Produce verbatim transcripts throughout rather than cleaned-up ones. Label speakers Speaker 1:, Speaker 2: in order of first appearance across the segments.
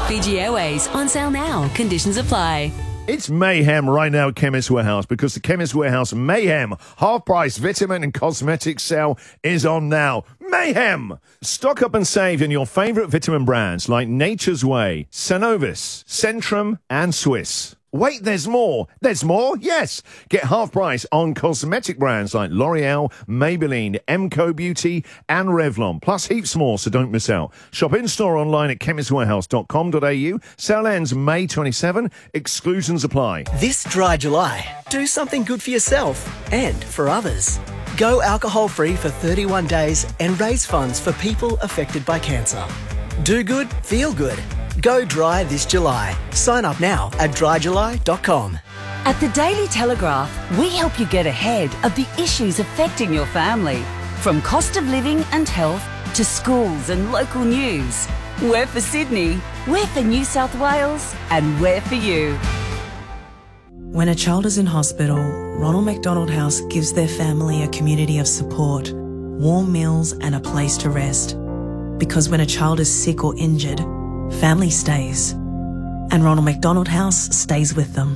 Speaker 1: Fiji Airways on sale now. Conditions apply.
Speaker 2: It's mayhem right now at Chemist Warehouse because the Chemist Warehouse Mayhem half-price vitamin and cosmetic sale is on now. Mayhem! Stock up and save in your favourite vitamin brands like Nature's Way, Sanovis, Centrum and Swiss. Wait, there's more. There's more? Yes. Get half price on cosmetic brands like L'Oreal, Maybelline, Emco Beauty and Revlon. Plus heaps more, so don't miss out. Shop in-store online at chemist warehouse dot com dot a u. Sale ends May twenty-seventh. Exclusions apply.
Speaker 3: This dry July, do something good for yourself and for others. Go alcohol-free for thirty-one days and raise funds for people affected by cancer. Do good, feel good. Go dry this July. Sign up now at dry july dot com.
Speaker 4: At the Daily Telegraph, we help you get ahead of the issues affecting your family. From cost of living and health to schools and local news. We're for Sydney, we're for New South Wales, and we're for you.
Speaker 5: When a child is in hospital, Ronald McDonald House gives their family a community of support, warm meals and a place to rest. Because when a child is sick or injured, family stays, and Ronald McDonald House stays with them.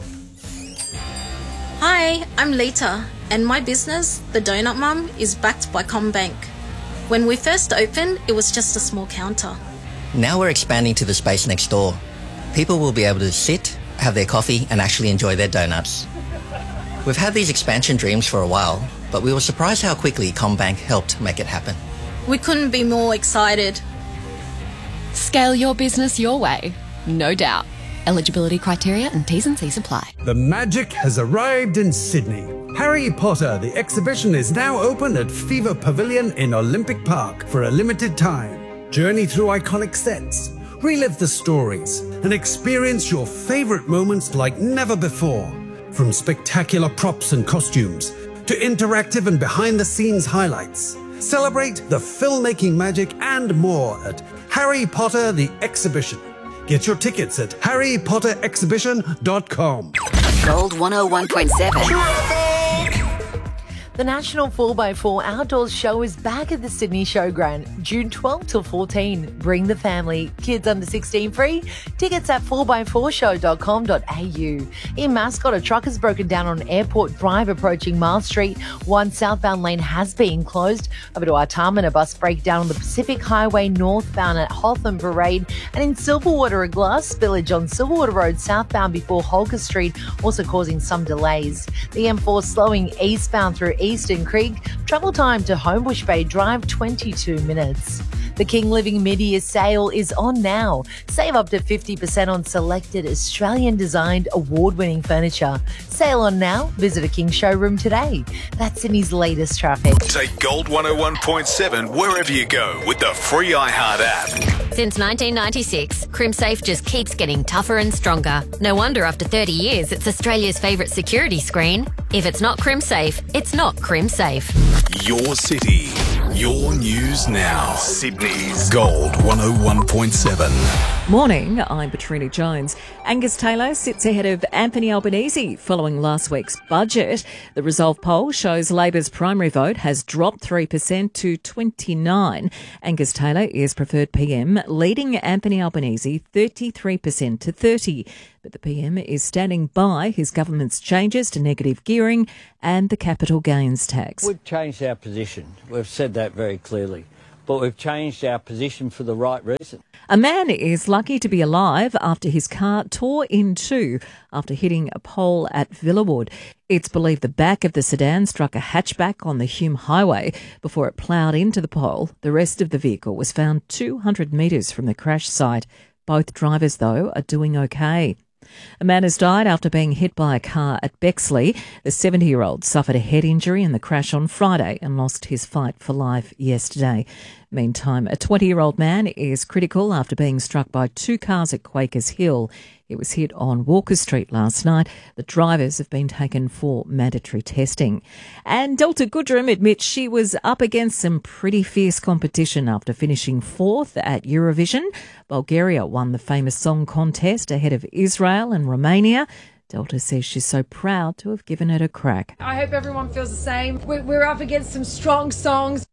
Speaker 6: Hi, I'm Lita, and my business, The Donut Mum, is backed by CommBank. When we first opened, it was just a small counter.
Speaker 7: Now we're expanding to the space next door. People will be able to sit, have their coffee, and actually enjoy their donuts. We've had these expansion dreams for a while, but we were surprised how quickly CommBank helped make it happen.
Speaker 6: We couldn't be more excited.
Speaker 8: Scale your business your way, no doubt. Eligibility criteria and T's and C's apply.
Speaker 9: The magic has arrived in Sydney. Harry Potter, the exhibition, is now open at Fever Pavilion in Olympic Park for a limited time. Journey through iconic sets, relive the stories, and experience your favourite moments like never before. From spectacular props and costumes to interactive and behind-the-scenes highlights. Celebrate the filmmaking magic and more at Harry Potter the Exhibition. Get your tickets at harry potter exhibition dot com.
Speaker 1: Gold one oh one point seven.
Speaker 10: The National four by four Outdoors Show is back at the Sydney Showground, June twelfth till fourteenth. Bring the family. Kids under sixteen free. Tickets at four by four show dot com dot a u. In Mascot, a truck has broken down on Airport Drive approaching Miles Street. One southbound lane has been closed. Over to Artarmon, a bus breakdown on the Pacific Highway northbound at Hotham Parade. And in Silverwater, a glass spillage on Silverwater Road southbound before Holker Street, also causing some delays. The M four slowing eastbound through Eastern Creek. Travel time to Homebush Bay Drive, twenty-two minutes. The King Living Mid-Year Sale is on now. Save up to fifty percent on selected Australian-designed award-winning furniture. Sale on now. Visit a King showroom today. That's Sydney's latest traffic.
Speaker 11: Take Gold one oh one point seven wherever you go with the free iHeart app.
Speaker 12: Since nineteen ninety-six, CrimSafe just keeps getting tougher and stronger. No wonder after thirty years, it's Australia's favourite security screen. If it's not CrimSafe, it's not CrimSafe.
Speaker 11: Your city, your news now. Sydney's Gold one oh one point seven.
Speaker 13: Morning, I'm Patrina Jones. Angus Taylor sits ahead of Anthony Albanese following last week's budget. The Resolve poll shows Labor's primary vote has dropped three percent to twenty-nine. Angus Taylor is preferred P M, leading Anthony Albanese thirty-three percent to thirty. But the P M is standing by his government's changes to negative gearing and the capital gains tax.
Speaker 14: We've changed our position. We've said that very clearly. But we've changed our position for the right reason.
Speaker 13: A man is lucky to be alive after his car tore in two after hitting a pole at Villawood. It's believed the back of the sedan struck a hatchback on the Hume Highway before it ploughed into the pole. The rest of the vehicle was found two hundred metres from the crash site. Both drivers, though, are doing okay. A man has died after being hit by a car at Bexley. The seventy-year-old suffered a head injury in the crash on Friday and lost his fight for life yesterday. Meantime, a twenty-year-old man is critical after being struck by two cars at Quakers Hill. He was hit on Walker Street last night. The drivers have been taken for mandatory testing. And Delta Goodrem admits she was up against some pretty fierce competition after finishing fourth at Eurovision. Bulgaria won the famous song contest ahead of Israel and Romania. Delta says she's so proud to have given it a crack.
Speaker 15: I hope everyone feels the same. We're up against some strong songs.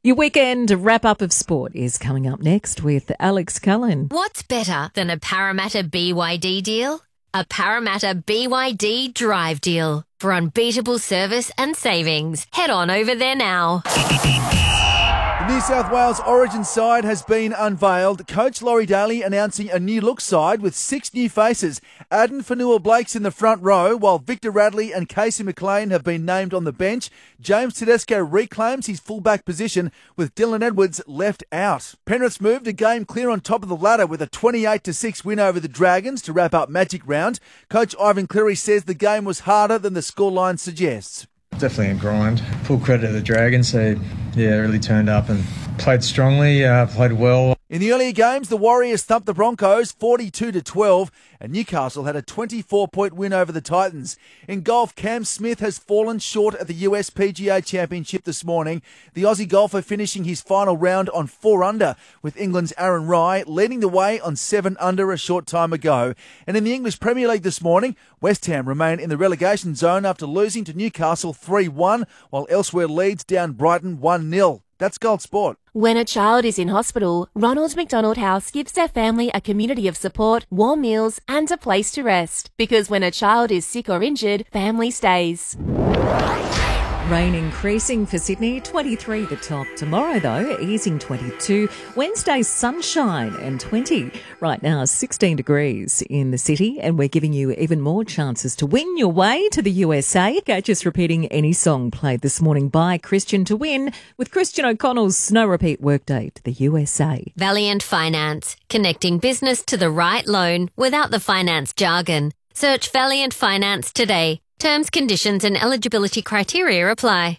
Speaker 13: Your weekend wrap-up of sport is coming up next with Alex Cullen.
Speaker 12: What's better than a Parramatta B Y D deal? A Parramatta B Y D Drive deal. For unbeatable service and savings, head on over there now.
Speaker 15: The New South Wales Origin side has been unveiled. Coach Laurie Daly announcing a new look side with six new faces. Aden Fanua-Blake's in the front row, while Victor Radley and Casey McLean have been named on the bench. James Tedesco reclaims his fullback position with Dylan Edwards left out. Penrith's moved a game clear on top of the ladder with a twenty-eight to six win over the Dragons to wrap up Magic Round. Coach Ivan Cleary says the game was harder than the scoreline suggests.
Speaker 16: Definitely a grind. Full credit to the Dragons. They, yeah, really turned up and played strongly, uh, played well.
Speaker 15: In the earlier games, the Warriors thumped the Broncos forty-two to twelve, and Newcastle had a twenty-four point win over the Titans. In golf, Cam Smith has fallen short at the U S P G A Championship this morning. The Aussie golfer finishing his final round on four under, with England's Aaron Rai leading the way on seven under a short time ago. And in the English Premier League this morning, West Ham remain in the relegation zone after losing to Newcastle three one, while elsewhere Leeds down Brighton one nil. That's Gold Sport.
Speaker 17: When a child is in hospital, Ronald McDonald House gives their family a community of support, warm meals and a place to rest. Because when a child is sick or injured, family stays.
Speaker 13: Rain increasing for Sydney, twenty-three the top. Tomorrow, though, easing twenty-two. Wednesday, sunshine and twenty. Right now, sixteen degrees in the city, and we're giving you even more chances to win your way to the U S A. Go just repeating any song played this morning by Christian to win with Christian O'Connell's Snow Repeat Workday to the U S A.
Speaker 12: Valiant Finance, connecting business to the right loan without the finance jargon. Search Valiant Finance today. Terms, conditions and eligibility criteria apply.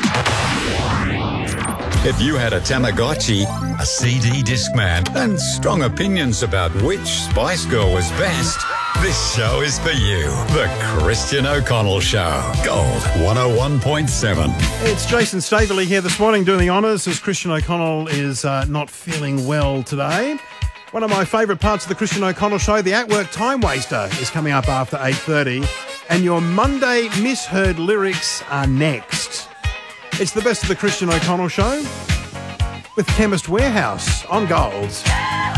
Speaker 18: If you had a Tamagotchi, a C D Discman and strong opinions about which Spice Girl was best, this show is for you. The Christian O'Connell Show. Gold one oh one point seven.
Speaker 19: It's Jason Staveley here this morning doing the honours as Christian O'Connell is uh, not feeling well today. One of my favourite parts of the Christian O'Connell Show, the At Work Time Waster, is coming up after eight thirty. And your Monday misheard lyrics are next. It's the best of the Christian O'Connell Show with Chemist Warehouse on Gold.